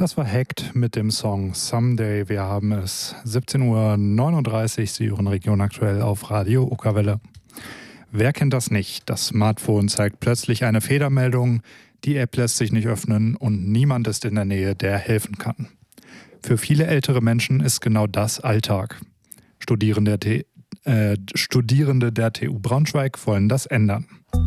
Das war Hacked mit dem Song Someday. Wir haben es 17:39 Uhr. Sie hören Region aktuell auf Radio Okerwelle. Wer kennt das nicht? Das Smartphone zeigt plötzlich eine Fehlermeldung, die App lässt sich nicht öffnen und niemand ist in der Nähe, der helfen kann. Für viele ältere Menschen ist genau das Alltag. Studierende der TU Braunschweig wollen das ändern.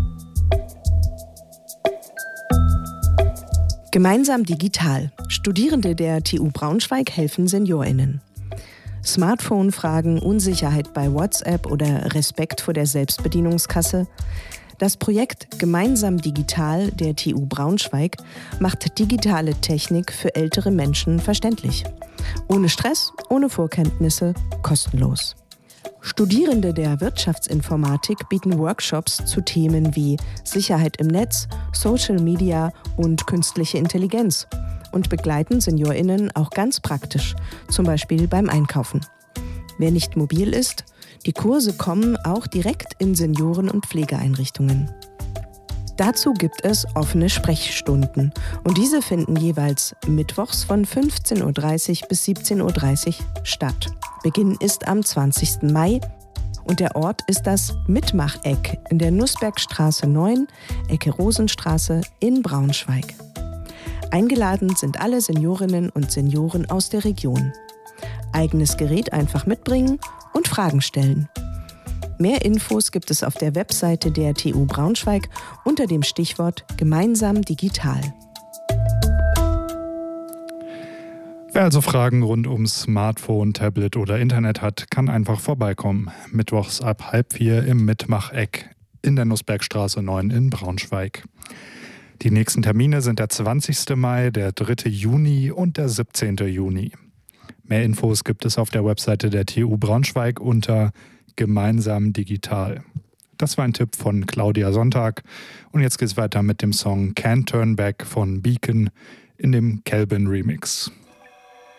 Gemeinsam digital. Studierende der TU Braunschweig helfen SeniorInnen. Smartphone-Fragen, Unsicherheit bei WhatsApp oder Respekt vor der Selbstbedienungskasse. Das Projekt Gemeinsam digital der TU Braunschweig macht digitale Technik für ältere Menschen verständlich. Ohne Stress, ohne Vorkenntnisse, kostenlos. Studierende der Wirtschaftsinformatik bieten Workshops zu Themen wie Sicherheit im Netz, Social Media und künstliche Intelligenz und begleiten SeniorInnen auch ganz praktisch, zum Beispiel beim Einkaufen. Wer nicht mobil ist, die Kurse kommen auch direkt in Senioren- und Pflegeeinrichtungen. Dazu gibt es offene Sprechstunden und diese finden jeweils mittwochs von 15:30 Uhr bis 17:30 Uhr statt. Beginn ist am 20. Mai und der Ort ist das Mitmacheck in der Nußbergstraße 9, Ecke Rosenstraße in Braunschweig. Eingeladen sind alle Seniorinnen und Senioren aus der Region. Eigenes Gerät einfach mitbringen und Fragen stellen. Mehr Infos gibt es auf der Webseite der TU Braunschweig unter dem Stichwort Gemeinsam digital. Wer also Fragen rund um Smartphone, Tablet oder Internet hat, kann einfach vorbeikommen. Mittwochs ab 3:30 im Mitmacheck in der Nußbergstraße 9 in Braunschweig. Die nächsten Termine sind der 20. Mai, der 3. Juni und der 17. Juni. Mehr Infos gibt es auf der Webseite der TU Braunschweig unter Gemeinsam digital. Das war ein Tipp von Claudia Sonntag und jetzt geht's weiter mit dem Song Can't Turn Back von Beacon in dem Kelvin Remix.